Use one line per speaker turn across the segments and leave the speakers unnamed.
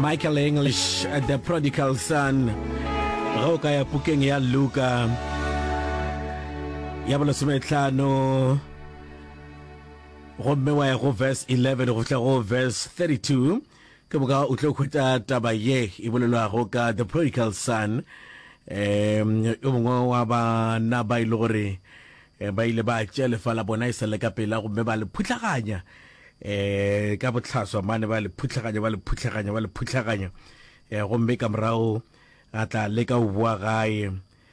Michael English, The Prodigal Son. Roka ya pukeng ya Luka. Ya bala sumetlano. Gomme wa ya go verse 11 go tla go verse 32. Ke boka o tlo khweta taba ye e bolelwa go ka The Prodigal Son. Yo mongwe wa ba na ba ile gore ba ile ba tšele fala bona e sele ka pela gomme ba le phutlaganya ka botlhaswa mane ba le phutlaganya gomme ka morao a tla le ka o bua gae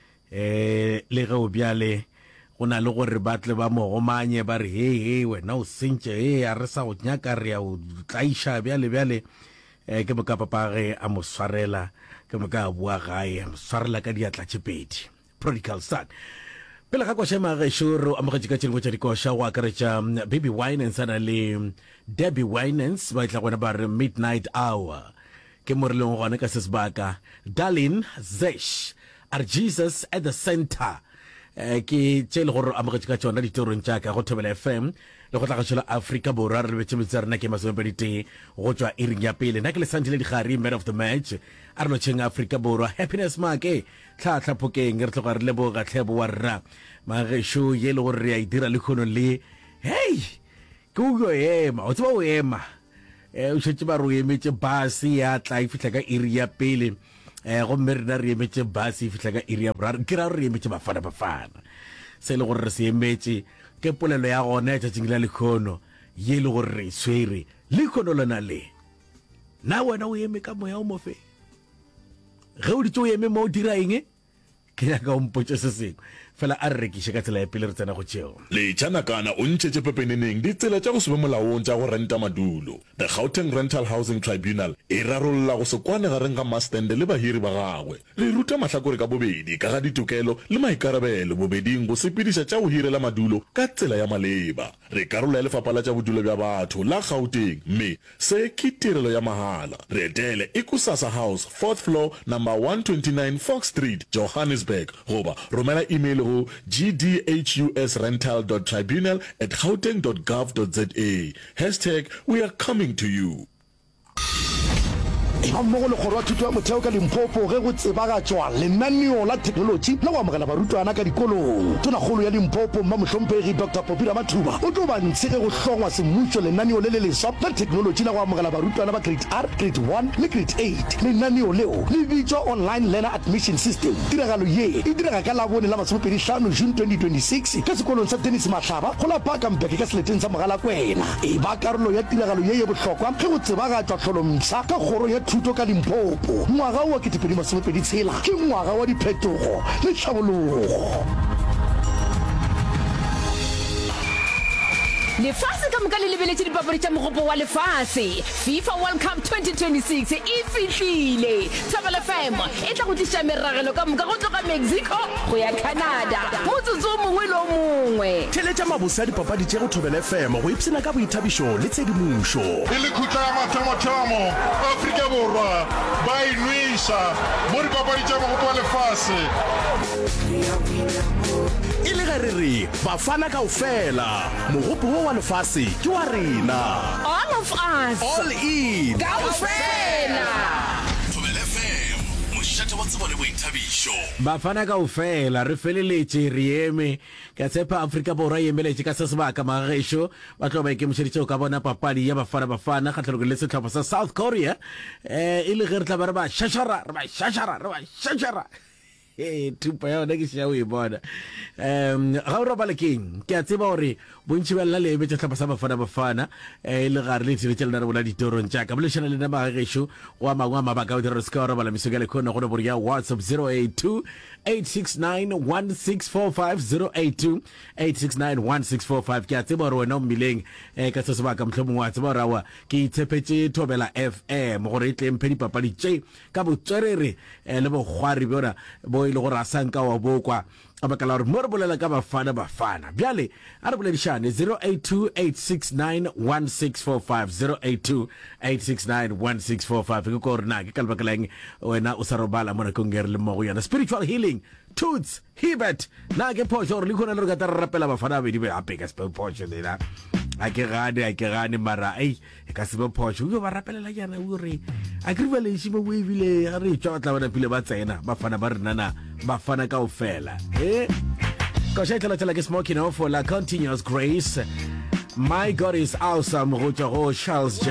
le ge o bjale go na le gore ba tle ba mo gomanye ba re he wena o sentše a re sa go nyaka re ya o tlaiša bjale ke mo ka papage a mo swarela ke mo ka bua gae a mo swarela ka diatla tše pedi Prodigal Son. Pela ga kwa shema ga shoro amogetse ka tšhelego tša dikoša go akaretša Baby Winans ana le Debbie Winans ba itla gona ba re Midnight Hour ke morileng gona ka se sebaka Darlene Zesh are Jesus at the Center ke tšele gore amogetse ka tšona ditorong tša ka go Thobela FM le go tla ga tšhola Afrika Borwa re lebetse metsi rena ke masomepedite go tšwa iring ya pele nna ke lesantile digari man of the match a re lotšheng Afrika Borwa Happiness Make tlhatlha phokeng re tloga re leboga tlhebo wa rra magesho ye le gore re a idira le khono le hey ke o ema o tseba o ema o šetse ba re o emetse basi ya tla e fihla ka iri ya pele gomme rena re emetse basi e fihla ka iri ya boraro ke ra re emetse bafana se le gore re se emetse ke polelo ya gona ya tšatšing la lekgono ye le gore re swere lekgono lona le na wena o eme ka moya o mofe ge o ditse o eme mo o dira eng ke nyaka o mpotse se sengwe fela a re rekiše ka tsela ya pele re tsena go tšeo
le tšanakana o ntšhetše pepeneneng ditsela tša go se be molaong tša go renta madulo. The Gauteng Rental Housing Tribunal e rarolola go se kwane gareng ga mastende le bahiri ba gagwe re ruta mahlakore ka bobedi ka ga ditokelo le maikarabelo bobeding go sepediša tša go hirela madulo ka tsela ya maleba. Re karola ya lefapha la tša bodulo bja batho la Gauteng mme se ke tirelo ya mahala. Re etele Ikusasa House 4th floor number 129 Fox Street Johannesburg goba romela email go gdhusrental.tribunal@gauteng.gov.za. #we are coming to you.
Ba mmogo le kgoro wa thuto ya motheo ka Limpopo ge go tsebagatšwa lenaneo la thekenoloji la go amogela barutwana ka dikolong. Tonakgolo ya Limpopo mmammohlomphegi Dr. Popila Mathuba o tlo ba ntshe ge go hlongwa semmušo lenaneo le leswa la thekenoloji la go amogela barutwana ba grade R, grade 1 le grade 8. Lenaneo leo le bitswa online learner admission system. Tiragalo ye e diraga ka labone la 25 June 2026 ka sekolong sa Dennis Mahlaba go la Parkambeke ka seleteng sa Mogalakwena. E ba karolo ya tiragalo ye bohlokwa ge go tsebagatšwa tlholomsa ka kgoro ya thuto ka Limpopo. Ngwaga wa 2026 ke ngwaga wa diphetogo le tlhabologo.
Lefase ka moka le lebeletse dipapadi tša mogopo wa lefase FIFA World Cup 2026 e fihlile. Thobela FM e tla go tliša meragelo ka moka go tloga Mexico go ya Canada motsotso o mongwe le o mongwe.
Theletša mabose a dipapadi tše go Thobela FM go ipsena ka boithabišo le tshedimušo.
E le khutla ya mathomo Afrika Borwa ba inweša mo dipapadi tša mogopo wa lefase.
E le ge re re bafana kaofela mogopo wo wa lefase ke wa rena.
All of us,
All in
kaofela.
Thobela FM mošate wa tsebo le boithabišo.
bafana kaofela re feleletše re eme ka tshepa Afrika Borwa e emeletše ka se sebaka magesho ba tlo ba ikemišeditšeo ka bona papadi ya bafana kgatlhanong le sehlopha sa South Korea e le ge re tla ba re ba shashara thupa ya ona ke šea o e bona ga o robalekeng ke a tseba gore bontši ba lela le emetša tlhapa sa bafana e le gare le tšhiletše lena re bona ditorong tšaka bolešana lena magagešo go a mangwe a mabaka o dira re se ka wa robala meso ka lekgona gone bore ya WhatsApp 082-869-1645 ke a tseba gore wena o mmileng ka se sebaka mohlho mongwe wa tseba gore awa ke itshepetse Thobela FM gore e tle mphe dipapadi tše ka botswerere le bogwari bjona bo ile gore a sanka wa bokwa a bakala gore mo re bolela ka bafana bjale a re boledišane 082-869-1645 ke ko gore na ke ka lebaka la eng wena o sa robala mo nakong e re le mmogo yana spiritual healing Toots Hebert na ke phošo gore le khona le re ka ta re rapela bafana ba bedi be ape ka spell phošo dela a ke gane mara e ka se be phoso o ba rapelela yana o re a ke ba le shimo o ebile ga re tswa tla bana pile ba tsena ba fana ba rena ba fana ka ofela go tla ke smoking off for la continuous grace. My God is awesome. Go Charles